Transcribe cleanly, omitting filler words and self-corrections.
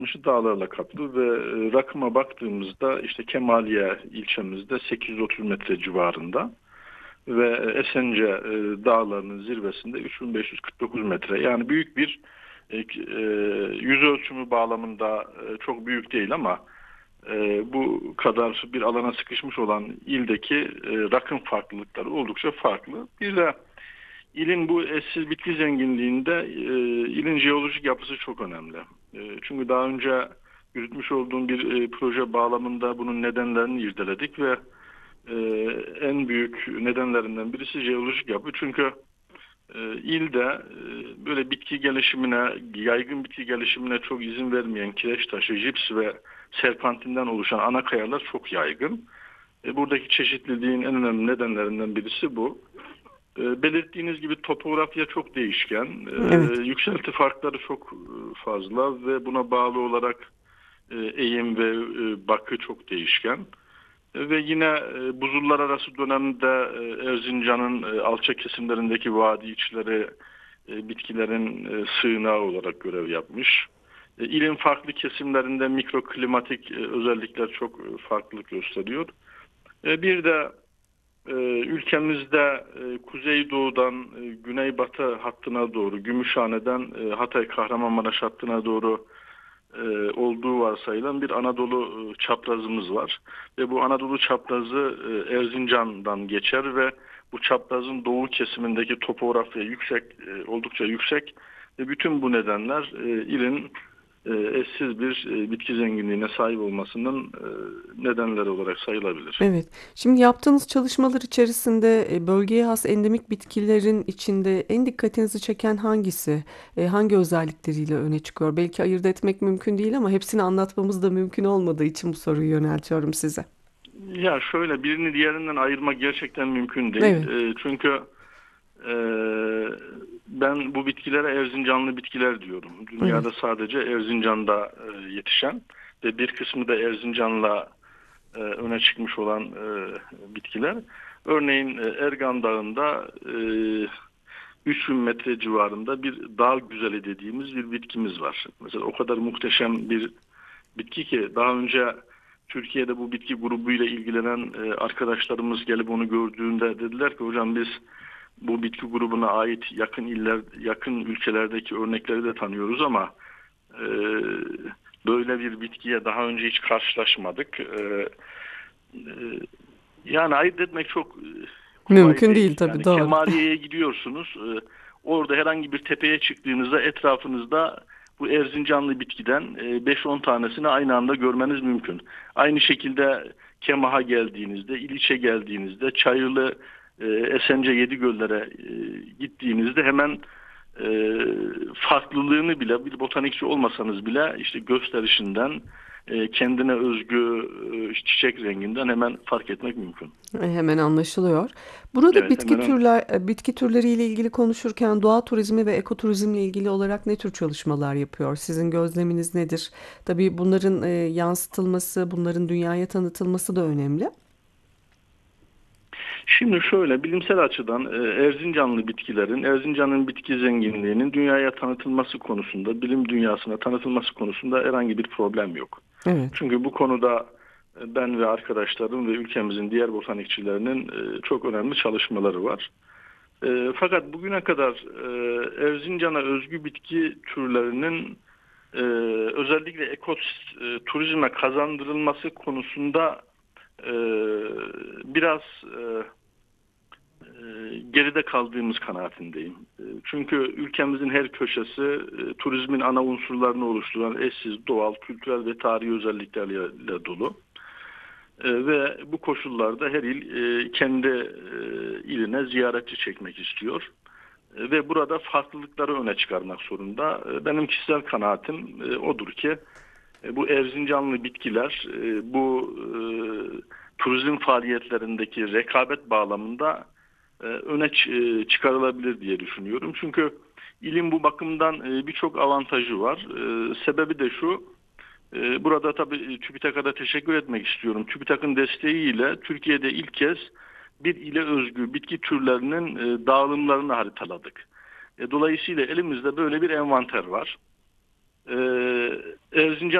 dağlarla kaplı ve rakıma baktığımızda işte Kemaliye ilçemizde 830 metre civarında ve Esence dağlarının zirvesinde 3549 metre. Yani büyük bir yüz ölçümü bağlamında çok büyük değil ama bu kadar bir alana sıkışmış olan ildeki rakım farklılıkları oldukça farklı. Bir de İlin bu eşsiz bitki zenginliğinde ilin jeolojik yapısı çok önemli. Çünkü daha önce yürütmüş olduğum bir proje bağlamında bunun nedenlerini irdeledik ve e, en büyük nedenlerinden birisi jeolojik yapı. Çünkü ilde böyle bitki gelişimine, yaygın bitki gelişimine çok izin vermeyen kireç taşı, jips ve serpantinden oluşan ana kayalar çok yaygın. Buradaki çeşitliliğin en önemli nedenlerinden birisi bu. Belirttiğiniz gibi topografya çok değişken, Evet. yükselti farkları çok fazla ve buna bağlı olarak eğim ve bakı çok değişken. Ve yine buzullar arası dönemde Erzincan'ın alçak kesimlerindeki vadi içleri bitkilerin sığınağı olarak görev yapmış. İlin farklı kesimlerinde mikroklimatik özellikler çok farklılık gösteriyor. Bir de ülkemizde kuzeydoğudan güneybatı hattına doğru, Gümüşhane'den Hatay Kahramanmaraş hattına doğru olduğu varsayılan bir Anadolu çaprazımız var. Ve bu Anadolu çaprazı Erzincan'dan geçer ve bu çaprazın doğu kesimindeki topografya yüksek, oldukça yüksek. Ve bütün bu nedenler ilin eşsiz bir bitki zenginliğine sahip olmasının nedenleri olarak sayılabilir. Evet. Şimdi yaptığınız çalışmalar içerisinde bölgeye has endemik bitkilerin içinde en dikkatinizi çeken hangisi? Hangi özellikleriyle öne çıkıyor? Belki ayırt etmek mümkün değil ama hepsini anlatmamız da mümkün olmadığı için bu soruyu yöneltiyorum size. Ya şöyle birini diğerinden ayırmak gerçekten mümkün değil. Evet. Çünkü e, ben bu bitkilere Erzincanlı bitkiler diyorum. Evet. Dünyada sadece Erzincan'da yetişen ve bir kısmı da Erzincan'la öne çıkmış olan bitkiler. Örneğin Ergan Dağı'nda 3000 metre civarında bir dağ güzeli dediğimiz bir bitkimiz var. Mesela o kadar muhteşem bir bitki ki daha önce Türkiye'de bu bitki grubuyla ilgilenen arkadaşlarımız gelip onu gördüğünde dediler ki hocam biz bu bitki grubuna ait yakın iller, yakın ülkelerdeki örnekleri de tanıyoruz ama e, böyle bir bitkiye daha önce hiç karşılaşmadık. Yani ayırt etmek çok kolay Mümkün değil değil. tabii, Yani doğru. Kemaliye'ye gidiyorsunuz. Orada herhangi bir tepeye çıktığınızda etrafınızda bu Erzincanlı bitkiden 5-10 tanesini aynı anda görmeniz mümkün. Aynı şekilde Kemah'a geldiğinizde, İliç'e geldiğinizde, Çayırlı, Esence, Yedigöller'e gittiğinizde hemen farklılığını bile bir botanikçi olmasanız bile işte gösterişinden kendine özgü çiçek renginden hemen fark etmek mümkün. Hemen anlaşılıyor. Burada Evet hemen. bitki türleriyle ilgili konuşurken doğa turizmi ve ekoturizmle ilgili olarak ne tür çalışmalar yapıyor? Sizin gözleminiz nedir? Tabii bunların yansıtılması, bunların dünyaya tanıtılması da önemli. Şimdi şöyle bilimsel açıdan Erzincanlı bitkilerin, Erzincan'ın bitki zenginliğinin dünyaya tanıtılması konusunda, bilim dünyasına tanıtılması konusunda herhangi bir problem yok. Evet. Çünkü bu konuda ben ve arkadaşlarım ve ülkemizin diğer botanikçilerinin çok önemli çalışmaları var. Fakat bugüne kadar Erzincan'a özgü bitki türlerinin e, özellikle turizme kazandırılması konusunda e, biraz geride kaldığımız kanaatindeyim. Çünkü ülkemizin her köşesi turizmin ana unsurlarını oluşturan eşsiz doğal, kültürel ve tarihi özelliklerle dolu. Ve bu koşullarda her il kendi iline ziyaretçi çekmek istiyor. Ve burada farklılıkları öne çıkarmak zorunda. Benim kişisel kanaatim odur ki bu Erzincanlı bitkiler bu turizm faaliyetlerindeki rekabet bağlamında öne çıkarılabilir diye düşünüyorum. Çünkü ilin bu bakımdan birçok avantajı var. Sebebi de şu, burada tabii TÜBİTAK'a da teşekkür etmek istiyorum. TÜBİTAK'ın desteğiyle Türkiye'de ilk kez bir ile özgü bitki türlerinin dağılımlarını haritaladık. Dolayısıyla elimizde böyle bir envanter var. Erzincan